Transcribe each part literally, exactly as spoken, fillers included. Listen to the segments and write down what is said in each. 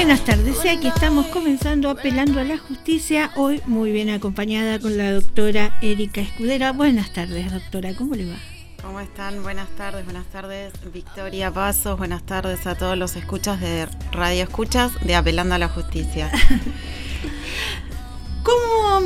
Buenas tardes, aquí estamos comenzando Apelando a la Justicia, hoy muy bien acompañada con la doctora Erika Escudera. Buenas tardes, doctora, ¿cómo le va? ¿Cómo están? Buenas tardes, buenas tardes Victoria Pasos, buenas tardes a todos los escuchas de Radio Escuchas de Apelando a la Justicia. ¿Cómo?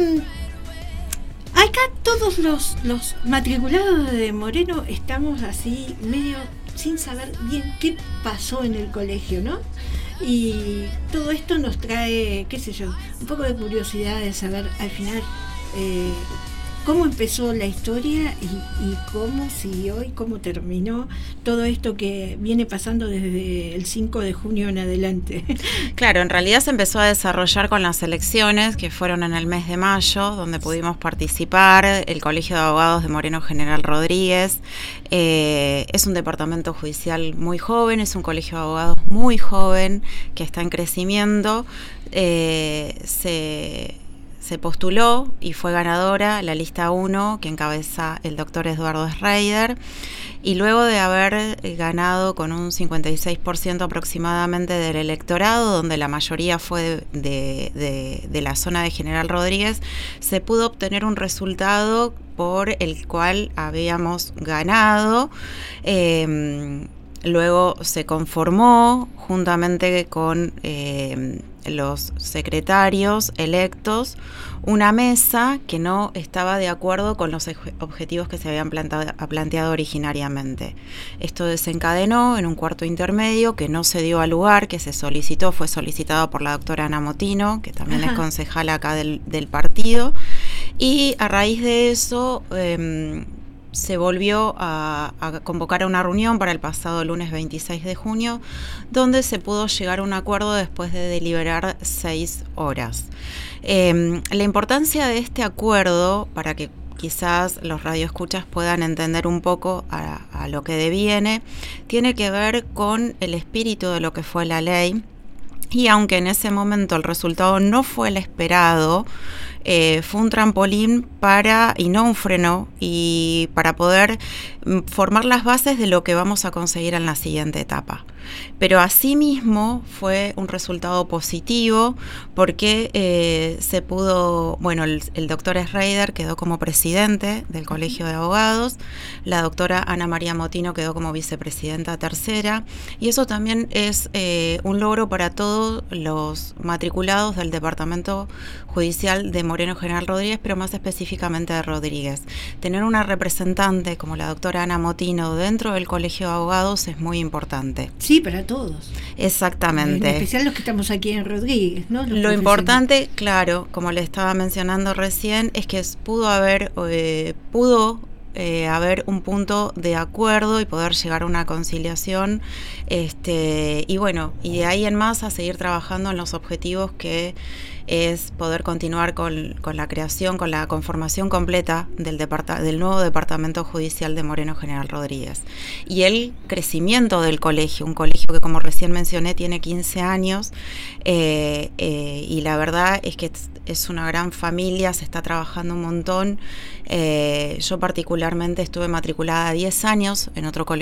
Acá todos los, los matriculados de Moreno estamos así medio sin saber bien qué pasó en el colegio, ¿no? Y todo esto nos trae, qué sé yo, un poco de curiosidad de saber al final eh, cómo empezó la historia y, y cómo siguió y cómo terminó todo esto que viene pasando desde el cinco de junio en adelante. Claro, en realidad se empezó a desarrollar con las elecciones que fueron en el mes de mayo, donde pudimos participar. El Colegio de Abogados de Moreno General Rodríguez eh, es un departamento judicial muy joven, es un colegio de abogados muy joven que está en crecimiento. Eh, se... Se postuló y fue ganadora la lista uno que encabeza el doctor Eduardo Schreider, y luego de haber ganado con un cincuenta y seis por ciento aproximadamente del electorado, donde la mayoría fue de, de, de la zona de General Rodríguez, se pudo obtener un resultado por el cual habíamos ganado. Eh, luego se conformó juntamente con eh, los secretarios electos una mesa que no estaba de acuerdo con los objetivos que se habían planteado, planteado originariamente. Esto desencadenó en un cuarto intermedio que no se dio a lugar, que se solicitó, fue solicitado por la doctora Ana Motino, que también Ajá. es concejala acá del, del partido, y a raíz de eso eh, se volvió a, a convocar a una reunión para el pasado lunes veintiséis de junio, donde se pudo llegar a un acuerdo después de deliberar seis horas. Eh, la importancia de este acuerdo, para que quizás los radioescuchas puedan entender un poco a, a lo que deviene, tiene que ver con el espíritu de lo que fue la ley, y aunque en ese momento el resultado no fue el esperado, Eh, fue un trampolín para, y no un freno, y para poder formar las bases de lo que vamos a conseguir en la siguiente etapa. Pero asimismo fue un resultado positivo porque eh, se pudo, bueno, el, el doctor Schreider quedó como presidente del Colegio de Abogados, la doctora Ana María Motino quedó como vicepresidenta tercera, y eso también es eh, un logro para todos los matriculados del Departamento Judicial de Moreno General Rodríguez, pero más específicamente de Rodríguez. Tener una representante como la doctora Ana Motino dentro del Colegio de Abogados es muy importante. Sí, para todos. Exactamente. En especial los que estamos aquí en Rodríguez, ¿no? Los Lo importante, claro, como le estaba mencionando recién, es que pudo haber, eh, pudo eh, haber un punto de acuerdo y poder llegar a una conciliación, este, y bueno, y de ahí en más a seguir trabajando en los objetivos que es poder continuar con, con la creación, con la conformación completa del, departa, del nuevo Departamento Judicial de Moreno General Rodríguez. Y el crecimiento del colegio, un colegio que, como recién mencioné, tiene quince años, eh, eh, y la verdad es que es una gran familia, se está trabajando un montón. Eh, yo particularmente estuve matriculada diez años en otro colegio